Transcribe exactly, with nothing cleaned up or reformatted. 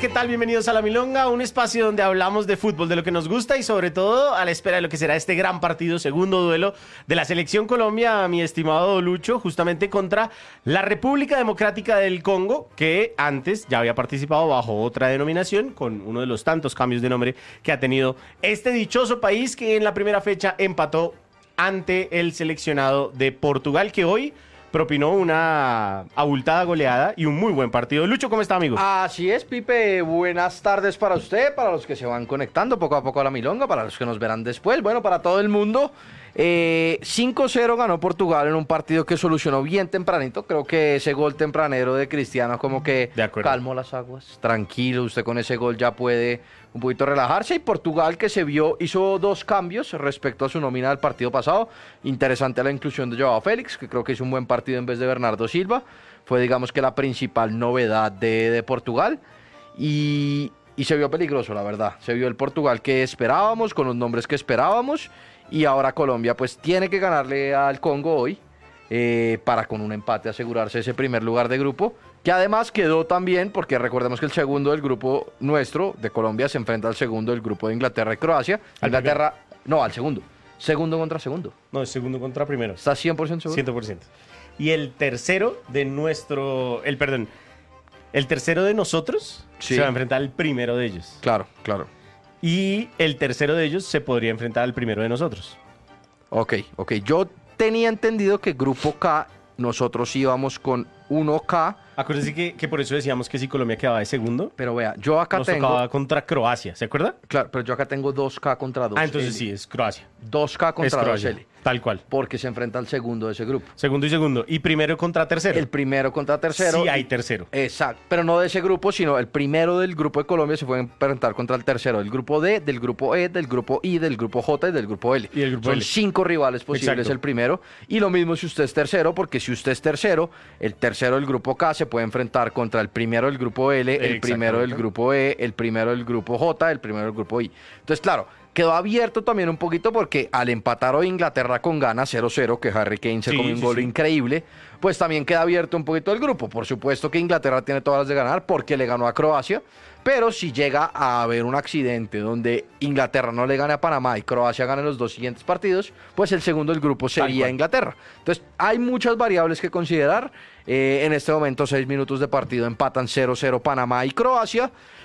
¿qué tal? Bienvenidos a La Milonga, un espacio donde hablamos de fútbol, de lo que nos gusta y sobre todo a la espera de lo que será este gran partido, segundo duelo de la Selección Colombia, mi estimado Lucho, justamente contra la República Democrática del Congo, que antes ya había participado bajo otra denominación, con uno de los tantos cambios de nombre que ha tenido este dichoso país, que en la primera fecha empató ante el seleccionado de Portugal, que hoy propinó una abultada goleada y un muy buen partido. Lucho, ¿cómo está, amigo? Así es, Pipe. Buenas tardes para usted, para los que se van conectando poco a poco a La Milonga, para los que nos verán después. Bueno, para todo el mundo. Eh, cinco cero ganó Portugal en un partido que solucionó bien tempranito. Creo que ese gol tempranero de Cristiano como que calmó las aguas. Tranquilo, usted con ese gol ya puede un poquito relajarse. Y Portugal, que se vio, hizo dos cambios respecto a su nómina del partido pasado. Interesante la inclusión de Joao Félix, que creo que hizo un buen partido en vez de Bernardo Silva. Fue, digamos, que la principal novedad de, de Portugal. Y, y se vio peligroso, la verdad. Se vio el Portugal que esperábamos, con los nombres que esperábamos. Y ahora Colombia pues tiene que ganarle al Congo hoy eh, para con un empate asegurarse ese primer lugar de grupo, que además quedó también porque recordemos que el segundo del grupo nuestro de Colombia se enfrenta al segundo del grupo de Inglaterra y Croacia. ¿Al Inglaterra, no, al segundo. Segundo contra segundo. No, es segundo contra primero. ¿Estás cien por ciento seguro? cien por ciento. Y el tercero de nuestro, el perdón, el tercero de nosotros Sí. se va a enfrentar al primero de ellos. Claro, claro. Y el tercero de ellos se podría enfrentar al primero de nosotros. Ok, ok. Yo tenía entendido que grupo K nosotros íbamos con uno K. Acuérdese que, que por eso decíamos que si Colombia quedaba de segundo, Pero vea, yo acá nos tengo... tocaba contra Croacia, ¿se acuerda? Claro, pero yo acá tengo dos K contra dos Ah, entonces L. sí, es Croacia. dos K Es contra dos Croacia, L. tal cual. Porque se enfrenta al segundo de ese grupo. Segundo y segundo. Y primero contra tercero. El primero contra tercero. Sí hay tercero. Exacto, pero no de ese grupo, sino el primero del grupo de Colombia se puede enfrentar contra el tercero del grupo D, del grupo E, del grupo I, del grupo J y del grupo L. Y del grupo Son L. cinco rivales posibles. Exacto. El primero. Y lo mismo si usted es tercero, porque si usted es tercero, el tercero del grupo K se puede enfrentar contra el primero del grupo L, el primero del Exactamente. grupo E, el primero del grupo J, el primero del grupo I. Entonces, claro, quedó abierto también un poquito porque al empatar hoy Inglaterra con Ghana cero cero, que Harry Kane se Sí, comió un sí, gol sí. increíble, pues también queda abierto un poquito el grupo. Por supuesto que Inglaterra tiene todas las de ganar porque le ganó a Croacia, pero si llega a haber un accidente donde Inglaterra no le gane a Panamá y Croacia gane los dos siguientes partidos, pues el segundo del grupo sería Inglaterra. Entonces hay muchas variables que considerar. Eh, en este momento, seis minutos de partido, empatan cero cero Panamá y Croacia.